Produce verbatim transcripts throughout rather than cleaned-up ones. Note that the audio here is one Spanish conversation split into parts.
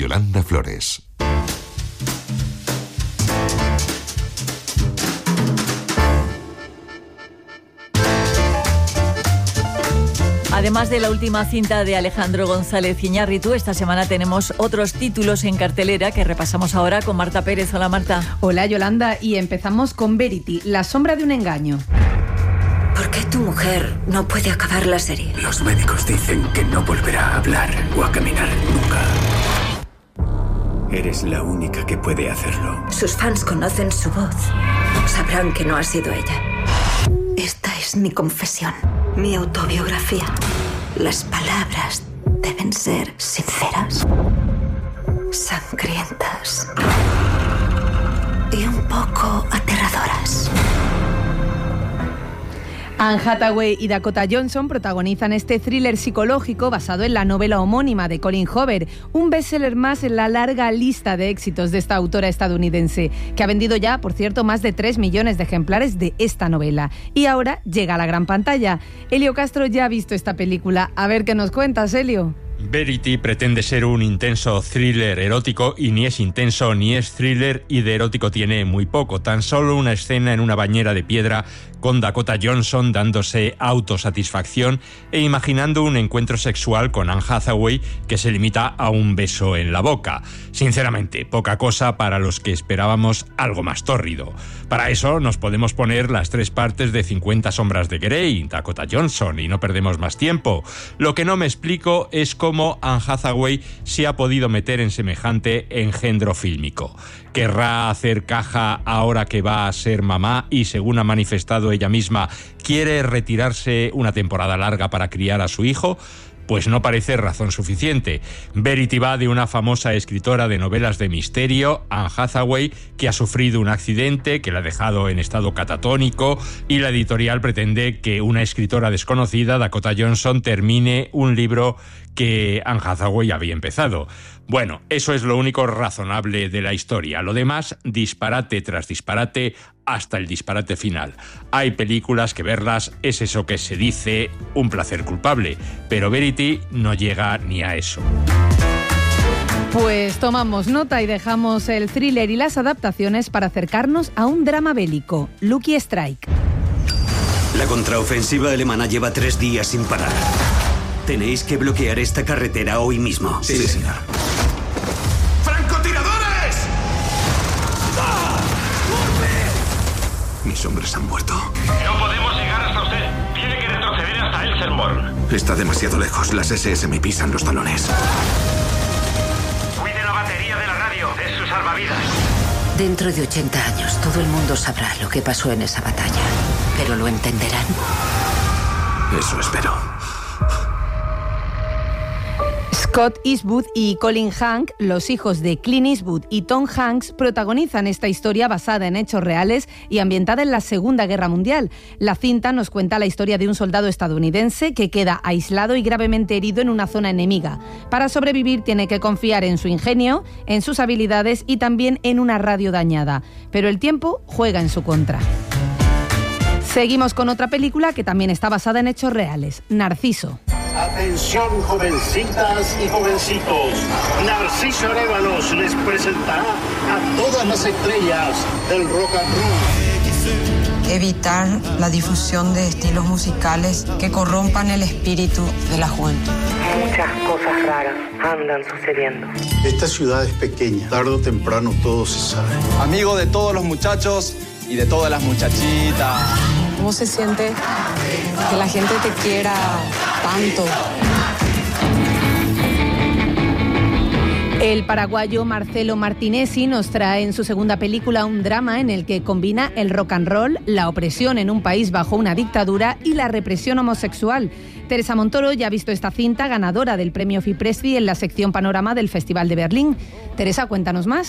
Yolanda Flores. Además de la última cinta de Alejandro González Iñárritu, esta semana tenemos otros títulos en cartelera que repasamos ahora con Marta Pérez. Hola, Marta. Hola, Yolanda, y empezamos con Verity, La sombra de un engaño. ¿Por qué tu mujer no puede acabar la serie? Los médicos dicen que no volverá a hablar o a caminar nunca. Eres la única que puede hacerlo. Sus fans conocen su voz. Sabrán que no ha sido ella. Esta es mi confesión, mi autobiografía. Las palabras deben ser sinceras, sangrientas y un poco aterradoras. Anne Hathaway y Dakota Johnson protagonizan este thriller psicológico basado en la novela homónima de Colin Hoover, un bestseller más en la larga lista de éxitos de esta autora estadounidense, que ha vendido ya, por cierto, más de tres millones de ejemplares de esta novela. Y ahora llega a la gran pantalla. Elio Castro ya ha visto esta película. A ver qué nos cuentas, Elio. Verity pretende ser un intenso thriller erótico y ni es intenso ni es thriller, y de erótico tiene muy poco. Tan solo una escena en una bañera de piedra con Dakota Johnson dándose autosatisfacción e imaginando un encuentro sexual con Anne Hathaway que se limita a un beso en la boca. Sinceramente, poca cosa para los que esperábamos algo más tórrido. Para eso nos podemos poner las tres partes de cincuenta sombras de Grey, Dakota Johnson, y no perdemos más tiempo. Lo que no me explico es cómo Anne Hathaway se ha podido meter en semejante engendro fílmico. ¿Querrá hacer caja ahora que va a ser mamá y, según ha manifestado ella misma, quiere retirarse una temporada larga para criar a su hijo? Pues no parece razón suficiente. Verity va de una famosa escritora de novelas de misterio, Anne Hathaway, que ha sufrido un accidente que la ha dejado en estado catatónico, y la editorial pretende que una escritora desconocida, Dakota Johnson, termine un libro que Anne Hathaway había empezado. Bueno, eso es lo único razonable de la historia. Lo demás, disparate tras disparate, hasta el disparate final. Hay películas que verlas es eso que se dice un placer culpable, pero Verity no llega ni a eso. Pues tomamos nota y dejamos el thriller y las adaptaciones para acercarnos a un drama bélico, Lucky Strike. La contraofensiva alemana lleva tres días sin parar. Tenéis que bloquear esta carretera hoy mismo. Sí, sí, señor. ¡Francotiradores! ¡Ah! Mis hombres han muerto. No podemos llegar hasta usted. Tiene que retroceder hasta Elsenborn. Está demasiado lejos. Las ese ese me pisan los talones. Cuide la batería de la radio. Es su salvavidas. Dentro de ochenta años todo el mundo sabrá lo que pasó en esa batalla. ¿Pero lo entenderán? Eso espero. Scott Eastwood y Colin Hanks, los hijos de Clint Eastwood y Tom Hanks, protagonizan esta historia basada en hechos reales y ambientada en la Segunda Guerra Mundial. La cinta nos cuenta la historia de un soldado estadounidense que queda aislado y gravemente herido en una zona enemiga. Para sobrevivir tiene que confiar en su ingenio, en sus habilidades y también en una radio dañada. Pero el tiempo juega en su contra. Seguimos con otra película que también está basada en hechos reales, Narciso. Atención, jovencitas y jovencitos. Narciso Arévalos les presentará a todas las estrellas del rock and roll. Evitar la difusión de estilos musicales que corrompan el espíritu de la juventud. Muchas cosas raras andan sucediendo. Esta ciudad es pequeña. Tarde o temprano todo se sabe. Amigo de todos los muchachos y de todas las muchachitas. ¿Cómo se siente que la gente te quiera tanto? El paraguayo Marcelo Martinezzi nos trae en su segunda película un drama en el que combina el rock and roll, la opresión en un país bajo una dictadura y la represión homosexual. Teresa Montoro ya ha visto esta cinta, ganadora del premio Fipresci en la sección Panorama del Festival de Berlín. Teresa, cuéntanos más.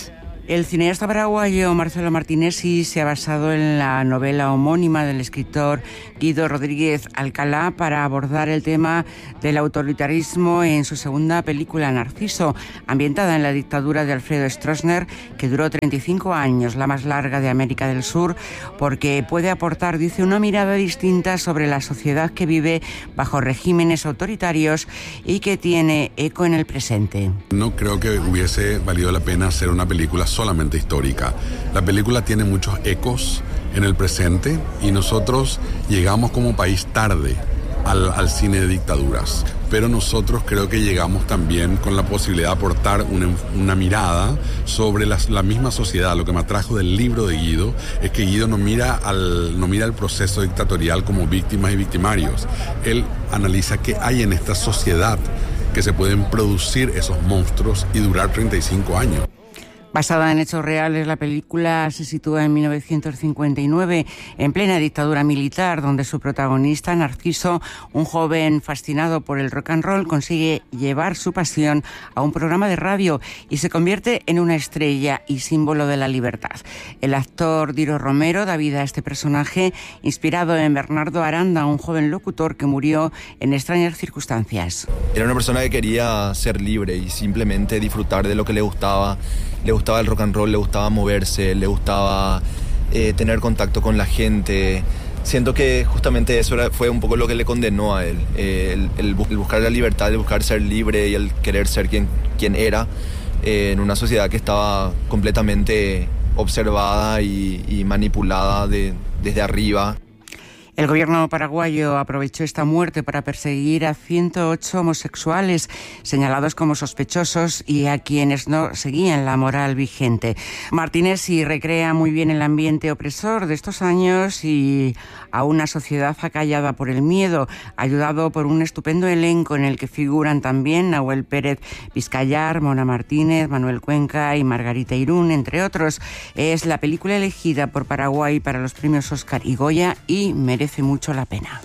El cineasta paraguayo Marcelo Martinezzi se ha basado en la novela homónima del escritor Guido Rodríguez Alcalá para abordar el tema del autoritarismo en su segunda película, Narciso, ambientada en la dictadura de Alfredo Stroessner, que duró treinta y cinco años, la más larga de América del Sur, porque puede aportar, dice, una mirada distinta sobre la sociedad que vive bajo regímenes autoritarios y que tiene eco en el presente. No creo que hubiese valido la pena hacer una película solamente histórica. La película tiene muchos ecos en el presente y nosotros llegamos como país tarde al, al cine de dictaduras, pero nosotros creo que llegamos también con la posibilidad de aportar una, una mirada sobre la, la misma sociedad. Lo que me atrajo del libro de Guido es que Guido no mira, al, no mira el proceso dictatorial como víctimas y victimarios. Él analiza qué hay en esta sociedad que se pueden producir esos monstruos y durar treinta y cinco años. Basada en hechos reales, la película se sitúa en mil novecientos cincuenta y nueve, en plena dictadura militar, donde su protagonista, Narciso, un joven fascinado por el rock and roll, consigue llevar su pasión a un programa de radio y se convierte en una estrella y símbolo de la libertad. El actor Diro Romero da vida a este personaje, inspirado en Bernardo Aranda, un joven locutor que murió en extrañas circunstancias. Era una persona que quería ser libre y simplemente disfrutar de lo que le gustaba. Le gustaba el rock and roll, le gustaba moverse, le gustaba eh, tener contacto con la gente. Siento que justamente eso era, fue un poco lo que le condenó a él, eh, el, el, el buscar la libertad, el buscar ser libre y el querer ser quien, quien era eh, en una sociedad que estaba completamente observada y, y manipulada de, desde arriba. El gobierno paraguayo aprovechó esta muerte para perseguir a ciento ocho homosexuales señalados como sospechosos y a quienes no seguían la moral vigente. Martinezzi recrea muy bien el ambiente opresor de estos años y a una sociedad acallada por el miedo, ayudado por un estupendo elenco en el que figuran también Nahuel Pérez Vizcayar, Mona Martínez, Manuel Cuenca y Margarita Irún, entre otros. Es la película elegida por Paraguay para los premios Oscar y Goya y merece mucho la pena.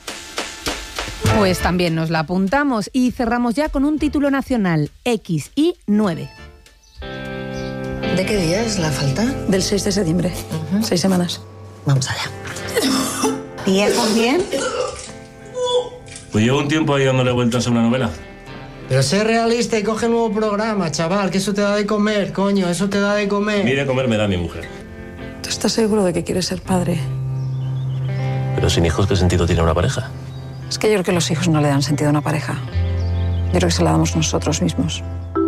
Pues también nos la apuntamos y cerramos ya con un título nacional, equis i nueve. ¿De qué día es la falta? Del seis de septiembre, uh-huh. Seis semanas. Vamos allá. ¿Viejos bien? Pues llevo un tiempo ahí dándole vueltas a una novela. Pero sé realista y coge un nuevo programa, chaval, que eso te da de comer, coño, eso te da de comer. Ni de comer me da mi mujer. ¿Tú estás seguro de que quieres ser padre? Pero sin hijos, ¿qué sentido tiene una pareja? Es que yo creo que los hijos no le dan sentido a una pareja. Yo creo que se la damos nosotros mismos.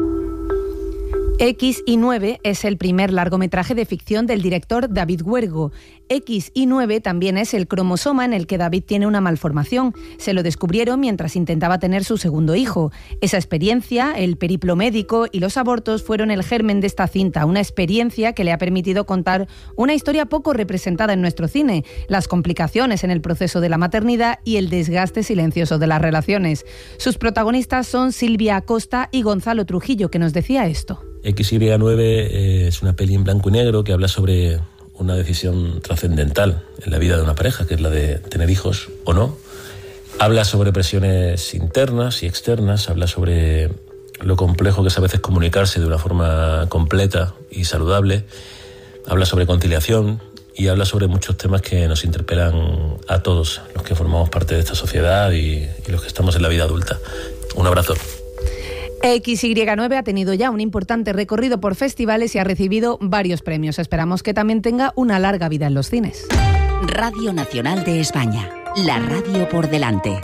equis i nueve es el primer largometraje de ficción del director David Huergo. equis i nueve también es el cromosoma en el que David tiene una malformación. Se lo descubrieron mientras intentaba tener su segundo hijo. Esa experiencia, el periplo médico y los abortos fueron el germen de esta cinta, una experiencia que le ha permitido contar una historia poco representada en nuestro cine, las complicaciones en el proceso de la maternidad y el desgaste silencioso de las relaciones. Sus protagonistas son Silvia Acosta y Gonzalo Trujillo, que nos decía esto. equis i nueve eh, es una peli en blanco y negro que habla sobre una decisión trascendental en la vida de una pareja, que es la de tener hijos o no. Habla sobre presiones internas y externas, habla sobre lo complejo que es a veces comunicarse de una forma completa y saludable, habla sobre conciliación y habla sobre muchos temas que nos interpelan a todos los que formamos parte de esta sociedad y, y los que estamos en la vida adulta. Un abrazo. equis i nueve ha tenido ya un importante recorrido por festivales y ha recibido varios premios. Esperamos que también tenga una larga vida en los cines. Radio Nacional de España, la radio por delante.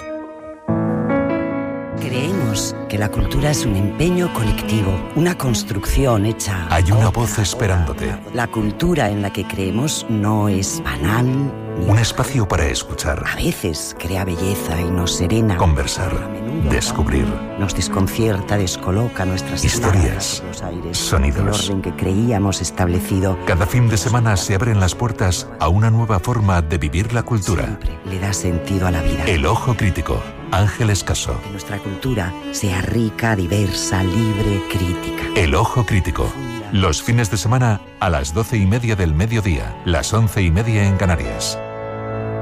Creemos que la cultura es un empeño colectivo, una construcción hecha... Hay una voz esperándote. La cultura en la que creemos no es banal. Un espacio para escuchar. A veces crea belleza y nos serena. Conversar, descubrir. Nos desconcierta, descoloca nuestras historias, aires, sonidos. El orden que creíamos establecido. Cada fin de semana se abren las puertas a una nueva forma de vivir la cultura. Siempre le da sentido a la vida. El Ojo Crítico, Ángeles Caso. Que nuestra cultura sea rica, diversa, libre, crítica. El Ojo Crítico. Los fines de semana a las doce y media del mediodía, las once y media en Canarias.